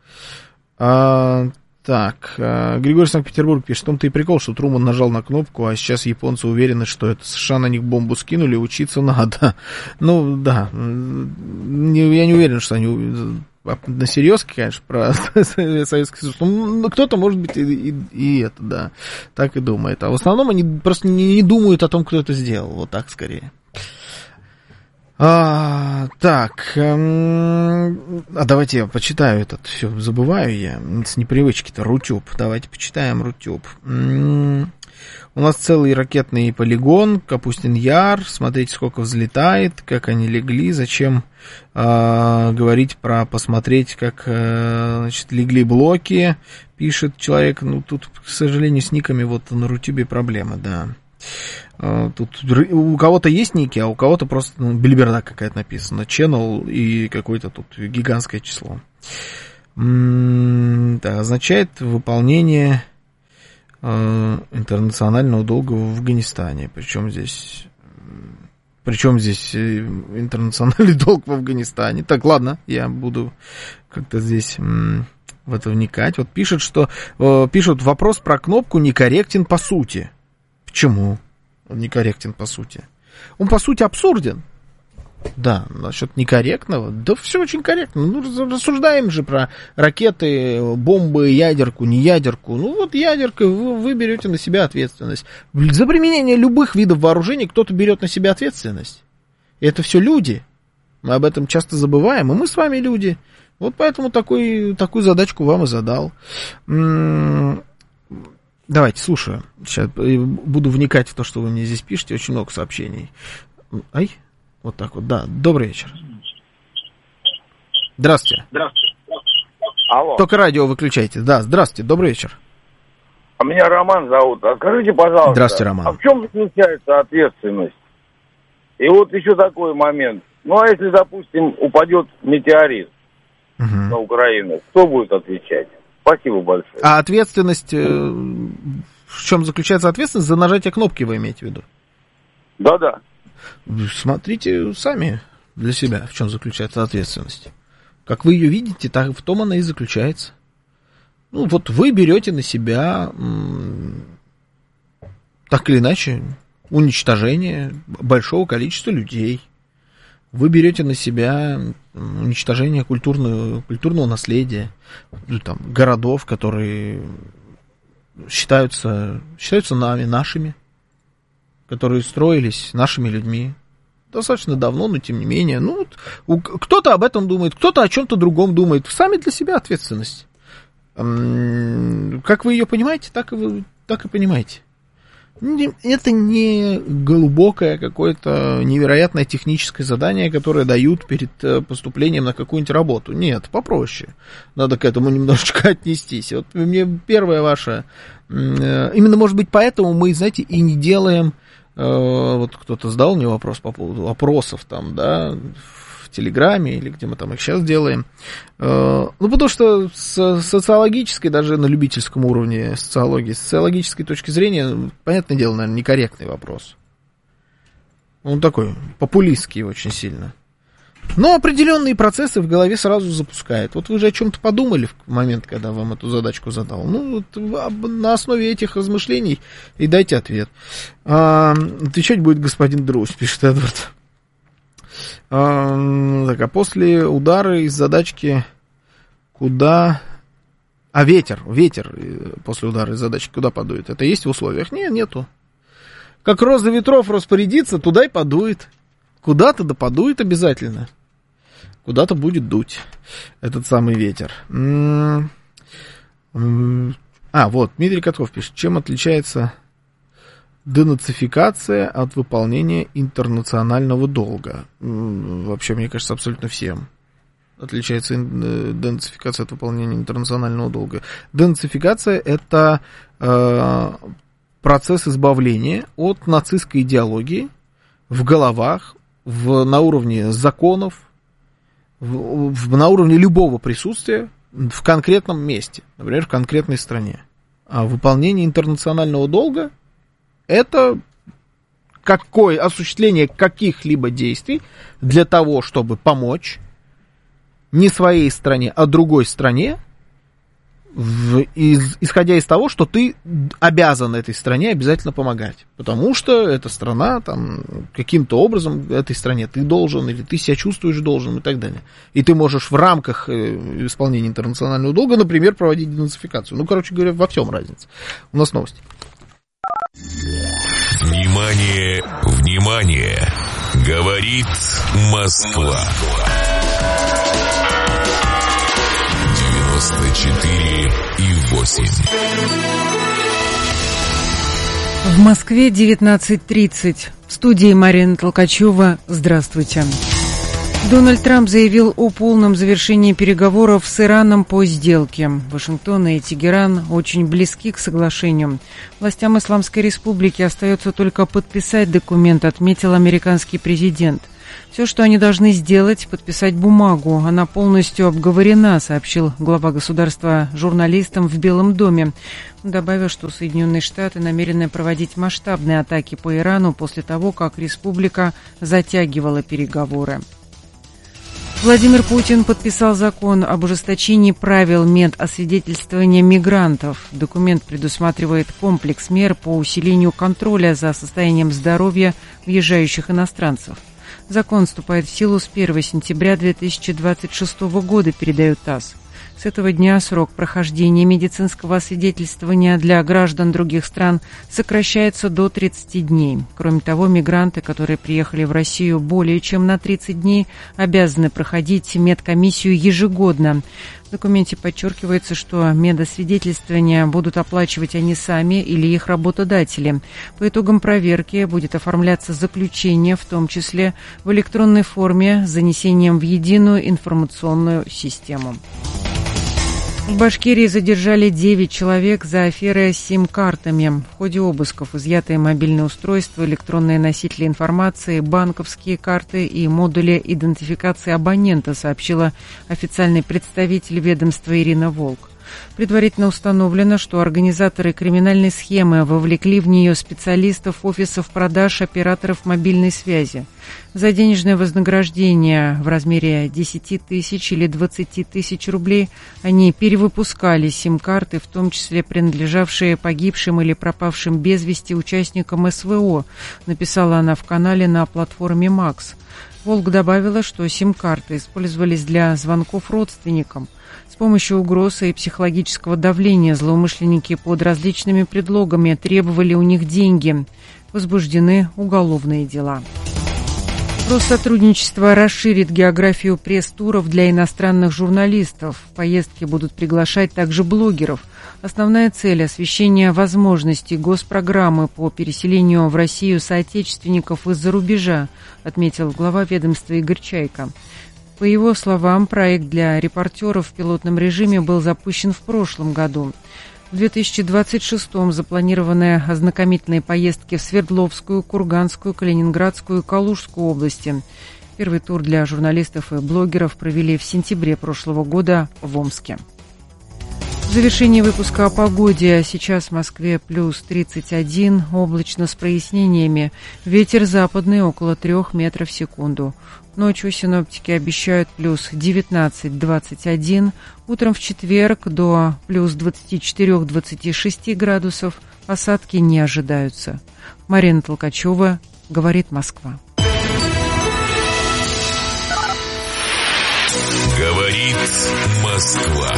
Так, Григорий Санкт-Петербург пишет, в том-то и прикол, что Труман нажал на кнопку, а сейчас японцы уверены, что это США на них бомбу скинули, учиться надо. Ну, да, я не уверен, что они на серьезке, конечно, про Советский Союз. Ну, кто-то, может быть, и это, да, так и думает. А в основном они просто не думают о том, кто это сделал, вот так скорее. Так, давайте я почитаю этот, все, забываю я, с непривычки-то, Рутюб, давайте почитаем Рутюб. У нас целый ракетный полигон, Капустин Яр, смотрите, сколько взлетает, как они легли, зачем говорить про посмотреть, как, значит, легли блоки, пишет человек, ну, тут, к сожалению, с никами вот на Рутюбе проблемы, да. Тут у кого-то есть ники, а у кого-то просто бельберда какая-то написана. Channel и какое-то тут гигантское число. Да, означает выполнение интернационального долга в Афганистане. Причем здесь интернациональный долг в Афганистане? Так, ладно, я буду как-то здесь в это вникать. Вот пишут вопрос про кнопку некорректен по сути. Почему он некорректен по сути? Он по сути абсурден. Да, насчет некорректного. Да все очень корректно. Ну, рассуждаем же про ракеты, бомбы, ядерку, не ядерку. Ну вот ядерка, вы берете на себя ответственность. За применение любых видов вооружений кто-то берет на себя ответственность. И это все люди. Мы об этом часто забываем, и мы с вами люди. Вот поэтому такую задачку вам и задал. Давайте, слушаю. Сейчас буду вникать в то, что вы мне здесь пишете. Очень много сообщений. Ай, вот так вот, да. Добрый вечер. Здравствуйте. Здравствуйте. Алло. Только радио выключайте. Да, здравствуйте, добрый вечер. А меня Роман зовут. А скажите, пожалуйста. Здравствуйте, Роман. А в чем заключается ответственность? И вот еще такой момент. Ну, а если, допустим, упадет метеорит на Украину, кто будет отвечать? Спасибо большое. А ответственность, в чем заключается ответственность? За нажатие кнопки вы имеете в виду? Да-да. Смотрите сами для себя, в чем заключается ответственность. Как вы ее видите, так в том она и заключается. Ну, вот вы берете на себя, так или иначе, уничтожение большого количества людей. Вы берете на себя уничтожение культурного наследия, там, городов, которые считаются нашими, которые строились нашими людьми достаточно давно, но тем не менее. Ну, вот, кто-то об этом думает, кто-то о чем-то другом думает. Сами для себя ответственность. Как вы ее понимаете, так и понимаете. Это не глубокое какое-то невероятное техническое задание, которое дают перед поступлением на какую-нибудь работу. Нет, попроще. Надо к этому немножечко отнестись. Вот мне первое ваше... Именно, может быть, поэтому мы, знаете, и не делаем... Вот кто-то задал мне вопрос по поводу опросов там, да, в Телеграме или где мы там их сейчас делаем. Ну, потому что с социологической, даже на любительском уровне социологии, с социологической точки зрения, понятное дело, наверное, некорректный вопрос. Он такой популистский очень сильно. Но определенные процессы в голове сразу запускает. Вот вы же о чем-то подумали в момент, когда вам эту задачку задал. Ну, вот на основе этих размышлений и дайте ответ. Отвечать будет господин Друзь, пишет Эдвард. Так, а после удара из задачки куда... А ветер после удара из задачки куда подует? Это есть в условиях? Нет, нету. Как роза ветров распорядится, туда и подует. Куда-то да подует обязательно. Куда-то будет дуть этот самый ветер. Вот, Дмитрий Котков пишет. Чем отличается денацификация от выполнения интернационального долга? Вообще, мне кажется, абсолютно всем отличается денацификация от выполнения интернационального долга. Денацификация — это процесс избавления от нацистской идеологии в головах, на уровне законов, на уровне любого присутствия в конкретном месте, например, в конкретной стране. А выполнение интернационального долга — это осуществление каких-либо действий для того, чтобы помочь не своей стране, а другой стране, исходя из того, что ты обязан этой стране обязательно помогать. Потому что эта страна, там, каким-то образом этой стране ты должен, или ты себя чувствуешь должен, и так далее. И ты можешь в рамках исполнения интернационального долга, например, проводить денацификацию. Ну, короче говоря, во всем разница. У нас новости. Внимание, внимание! Говорит Москва. 94,8. В Москве 19:30. В студии Марина Толкачева. Здравствуйте. Дональд Трамп заявил о полном завершении переговоров с Ираном по сделке. Вашингтон и Тегеран очень близки к соглашению. Властям Исламской Республики остается только подписать документ, отметил американский президент. Все, что они должны сделать, подписать бумагу. Она полностью обговорена, сообщил глава государства журналистам в Белом доме. Добавил, что Соединенные Штаты намерены проводить масштабные атаки по Ирану после того, как республика затягивала переговоры. Владимир Путин подписал закон об ужесточении правил медосвидетельствования мигрантов. Документ предусматривает комплекс мер по усилению контроля за состоянием здоровья въезжающих иностранцев. Закон вступает в силу с 1 сентября 2026 года, передает ТАСС. С этого дня срок прохождения медицинского освидетельствования для граждан других стран сокращается до 30 дней. Кроме того, мигранты, которые приехали в Россию более чем на 30 дней, обязаны проходить медкомиссию ежегодно. В документе подчеркивается, что медосвидетельствования будут оплачивать они сами или их работодатели. По итогам проверки будет оформляться заключение, в том числе в электронной форме, с занесением в единую информационную систему. В Башкирии задержали 9 человек за аферой с сим-картами. В ходе обысков изъятые мобильные устройства, электронные носители информации, банковские карты и модули идентификации абонента, сообщила официальный представитель ведомства Ирина Волк. Предварительно установлено, что организаторы криминальной схемы вовлекли в нее специалистов офисов продаж операторов мобильной связи. За денежное вознаграждение в размере 10 тысяч или 20 тысяч рублей они перевыпускали сим-карты, в том числе принадлежавшие погибшим или пропавшим без вести участникам СВО, написала она в канале на платформе «Макс». Волк добавила, что сим-карты использовались для звонков родственникам. С помощью угроз и психологического давления злоумышленники под различными предлогами требовали у них деньги. Возбуждены уголовные дела. Россотрудничество расширит географию пресс-туров для иностранных журналистов. В поездки будут приглашать также блогеров. Основная цель – освещение возможностей госпрограммы по переселению в Россию соотечественников из-за рубежа, отметил глава ведомства Игорь Чайка. По его словам, проект для репортеров в пилотном режиме был запущен в прошлом году. В 2026-м запланированы ознакомительные поездки в Свердловскую, Курганскую, Калининградскую и Калужскую области. Первый тур для журналистов и блогеров провели в сентябре прошлого года в Омске. В завершении выпуска о погоде. Сейчас в Москве плюс 31, облачно с прояснениями. Ветер западный около 3 метров в секунду. Ночью синоптики обещают плюс 19-21. Утром в четверг до плюс 24-26 градусов. Осадки не ожидаются. Марина Толкачева, говорит Москва. Говорит Москва.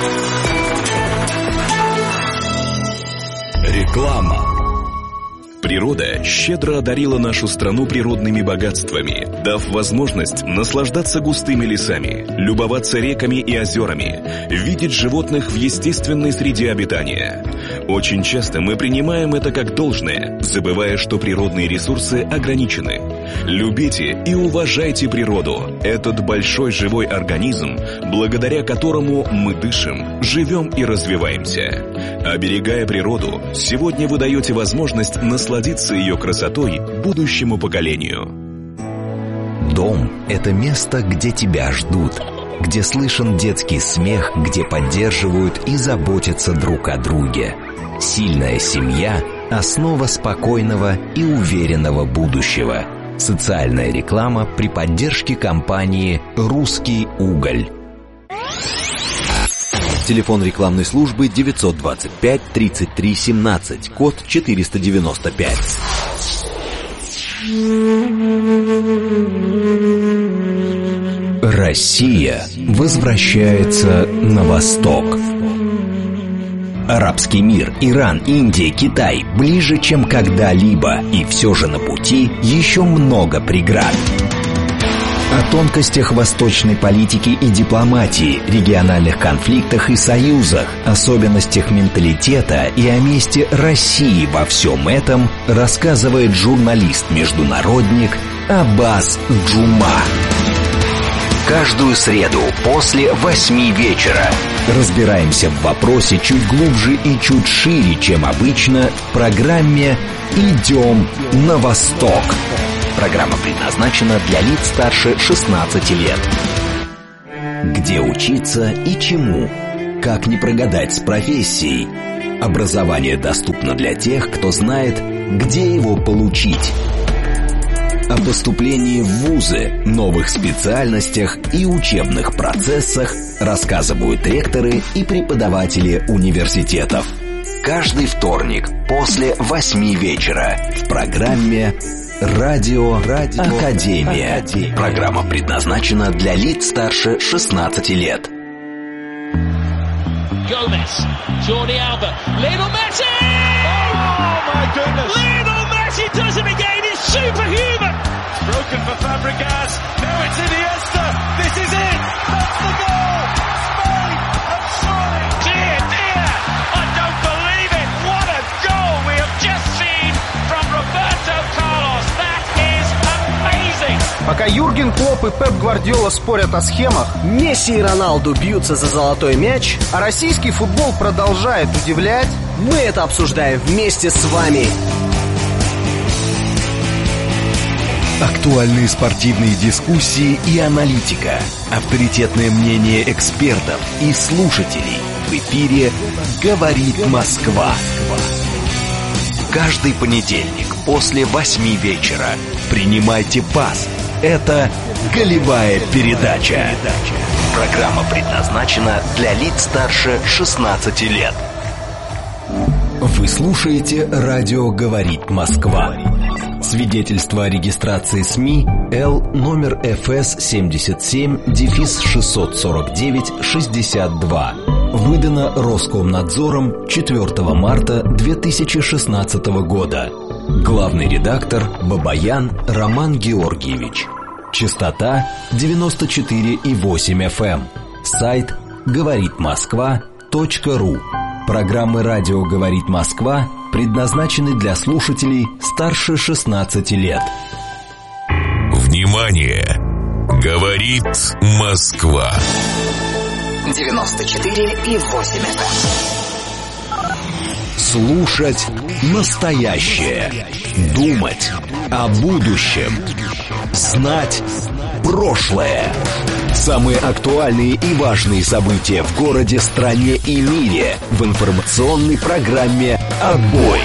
Реклама. Природа щедро одарила нашу страну природными богатствами, дав возможность наслаждаться густыми лесами, любоваться реками и озерами, видеть животных в естественной среде обитания. Очень часто мы принимаем это как должное, забывая, что природные ресурсы ограничены. Любите и уважайте природу, этот большой живой организм, благодаря которому мы дышим, живем и развиваемся. Оберегая природу, сегодня вы даете возможность насладиться ее красотой будущему поколению. Дом – это место, где тебя ждут, где слышен детский смех, где поддерживают и заботятся друг о друге. Сильная семья основа спокойного и уверенного будущего. Социальная реклама при поддержке компании «Русский уголь». Телефон рекламной службы 925 33 17, код 495. Россия возвращается на восток. Арабский мир, Иран, Индия, Китай ближе, чем когда-либо, и все же на пути еще много преград. О тонкостях восточной политики и дипломатии, региональных конфликтах и союзах, особенностях менталитета и о месте России во всем этом рассказывает журналист-международник Аббас Джума. Каждую среду после 8 вечера разбираемся в вопросе чуть глубже и чуть шире, чем обычно, в программе «Идем на восток». Программа предназначена для лиц старше 16 лет. Где учиться и чему? Как не прогадать с профессией? Образование доступно для тех, кто знает, где его получить. О поступлении в вузы, новых специальностях и учебных процессах рассказывают ректоры и преподаватели университетов. Каждый вторник после 8 вечера в программе «Радио Академия». Программа предназначена для лиц старше 16 лет. Gomez, Jordi Alba, Lionel Messi! Oh my goodness! Lionel Messi does it again! It's superhuman! It's broken for Fabregas. Now it's Iniesta. This is it. That's the goal. Spain have soaring. Dear, dear, I don't believe it. What a goal we have just seen from Roberto Carlos. That is amazing. Пока Юрген Клопп и Пеп Гвардиола спорят о схемах, Месси и Роналду бьются за золотой мяч, а российский футбол продолжает удивлять, мы это обсуждаем вместе с вами. Актуальные спортивные дискуссии и аналитика, авторитетное мнение экспертов и слушателей. В эфире «Говорит Москва». Каждый понедельник после 8 вечера принимайте пас. Это «Голевая передача». Программа предназначена для лиц старше 16 лет. Вы слушаете «Радио говорит Москва». Свидетельство о регистрации СМИ Л номер ФС 77-649-62. Выдано Роскомнадзором 4 марта 2016 года. Главный редактор Бабаян Роман Георгиевич. Частота 94,8 FM. Сайт говоритмосква.ру. Программы «Радио говорит Москва» предназначены для слушателей старше 16 лет. Внимание! Говорит Москва. 94,8 FM. Слушать настоящее. Думать о будущем. Знать прошлое. Самые актуальные и важные события в городе, стране и мире в информационной программе «Отбой».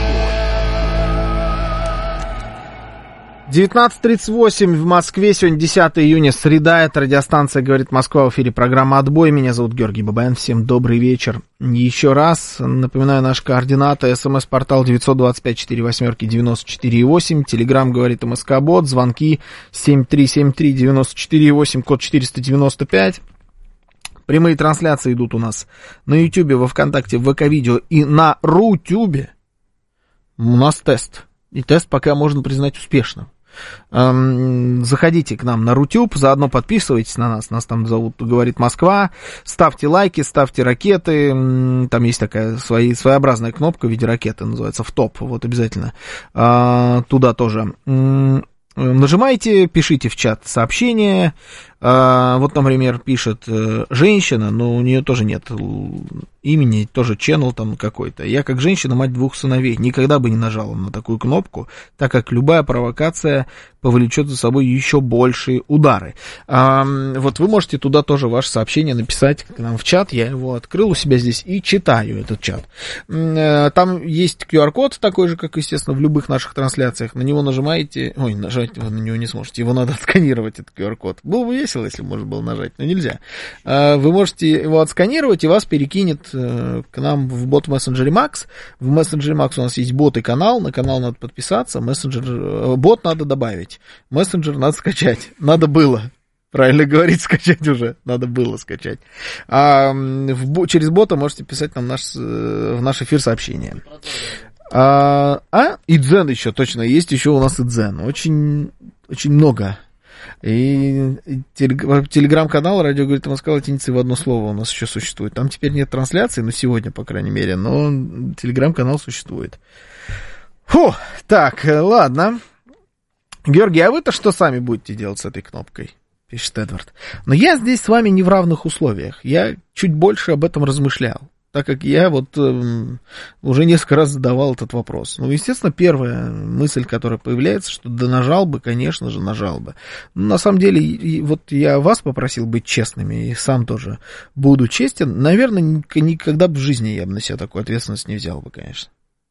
19:38 в Москве. Сегодня 10 июня, среда. Это радиостанция «Говорит Москва». В эфире программа «Отбой». Меня зовут Георгий Бабаян. Всем добрый вечер. Еще раз напоминаю наши координаты. СМС-портал 925-48-94-8. Телеграм «Говорит МСК-бот». Звонки 7373-94-8, код 495. Прямые трансляции идут у нас на Ютьюбе, во Вконтакте, в ВК-видео и на Рутюбе. У нас тест. И тест пока можно признать успешным. Заходите к нам на Рутюб, заодно подписывайтесь на нас. Нас там зовут «Говорит Москва». Ставьте лайки, ставьте ракеты. Там есть такая своеобразная кнопка в виде ракеты, называется «В топ». Вот обязательно туда тоже нажимайте, пишите в чат сообщения. Вот, например, пишет женщина, но у нее тоже нет имени, тоже channel там какой-то. Я, как женщина, мать 2 сыновей, никогда бы не нажала на такую кнопку, так как любая провокация повлечет за собой еще большие удары. Вот вы можете туда тоже ваше сообщение написать к нам в чат. Я его открыл у себя здесь и читаю этот чат. Там есть QR-код такой же, как, естественно, в любых наших трансляциях. На него нажимаете... Ой, нажать вы на него не сможете. Его надо отсканировать, этот QR-код. Было бы весело, если можно было нажать, но нельзя. Вы можете его отсканировать, и вас перекинет к нам в бот-мессенджере Max. В мессенджере Max у нас есть бот и канал. На канал надо подписаться. Бот надо добавить. Мессенджер надо скачать. Надо было. Правильно говорить, скачать уже. Надо было скачать. Через бота можете писать нам в наш эфир сообщения. И Дзен еще, точно. Есть еще у нас и Дзен. Очень, очень много. И телеграм-канал «Радио говорит Москва» латиницей в одно слово у нас еще существует. Там теперь нет трансляции, но сегодня, по крайней мере. Но телеграм-канал существует. Так, ладно. Георгий, а вы-то что сами будете делать с этой кнопкой? Пишет Эдвард. Но я здесь с вами не в равных условиях. Я чуть больше об этом размышлял, так как я вот уже несколько раз задавал этот вопрос. Ну, естественно, первая мысль, которая появляется, что да нажал бы, конечно же, нажал бы. Но на самом деле, вот я вас попросил быть честными, и сам тоже буду честен. Наверное, никогда бы в жизни я бы на себя такую ответственность не взял бы, конечно.